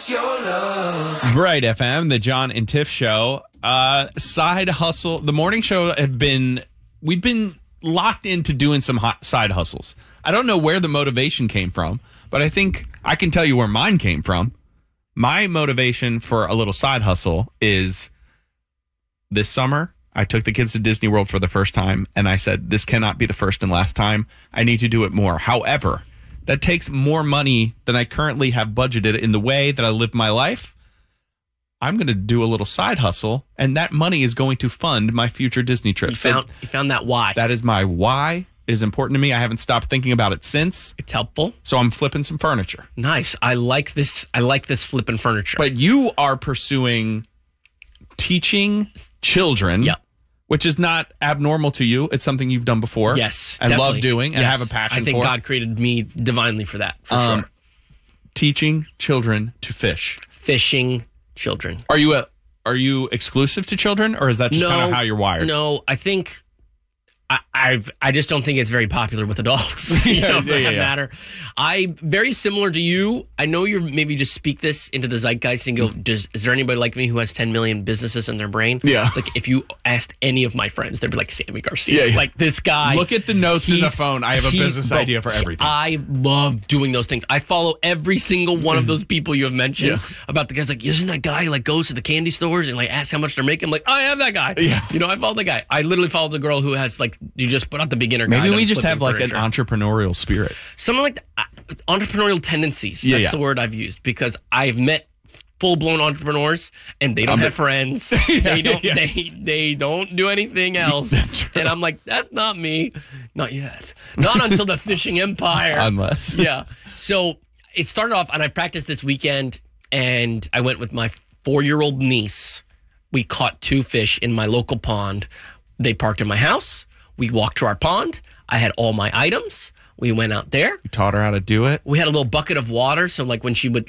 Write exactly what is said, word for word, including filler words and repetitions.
what's your love? Bright F M, the John and Tiff show. Uh, side hustle. The morning show have been, we've been locked into doing some hot side hustles. I don't know where the motivation came from, but I think I can tell you where mine came from. My motivation for a little side hustle is this summer, I took the kids to Disney World for the first time, and I said, this cannot be the first and last time. I need to do it more. However, that takes more money than I currently have budgeted in the way that I live my life. I'm going to do a little side hustle, and that money is going to fund my future Disney trips. You found, So you found that why. that is my why. It is important to me. I haven't stopped thinking about it since. It's helpful. So I'm flipping some furniture. Nice. I like this. I like this flipping furniture. But you are pursuing teaching children, Yep. which is not abnormal to you. It's something you've done before. Yes. And definitely. love doing and Yes. have a passion I think for. God created me divinely for that, for Um, sure. Teaching children to fish. Fishing children. Are you a are you exclusive to children, or is that just kind of how you're wired? No, I think I, I've I just don't think it's very popular with adults. you Yeah, know, yeah, for yeah, that yeah. matter. I very similar to you. I know you're maybe just speak this into the zeitgeist and go, Does is there anybody like me who has ten million businesses in their brain? Yeah. It's like if you asked any of my friends, they'd be like Sammy Garcia. Yeah, yeah. Like this guy. Look at the notes in the he's- phone. I have a he- business bro, idea for everything. I love doing those things. I follow every single one of those people you have mentioned Yeah. about the guys like, isn't that guy who like goes to the candy stores and like asks how much they're making? I'm like, I have that guy. Yeah. You know, I follow the guy. I literally follow the girl who has like, you just put out the beginner guide. Maybe we on just flipping have like furniture. an entrepreneurial spirit. Something like that. Uh, entrepreneurial tendencies. That's Yeah, yeah. the word I've used because I've met full-blown entrepreneurs and they don't I'm have the- friends. Yeah, they don't yeah. they they don't do anything else. That's true. And I'm like, that's not me. Not yet. Not until the fishing empire. Unless. Yeah. So it started off and I practiced this weekend and I went with my four-year-old niece. We caught two fish in my local pond. They parked in my house. We walked to our pond. I had all my items. We went out there. You taught her how to do it. We had a little bucket of water, so like when she would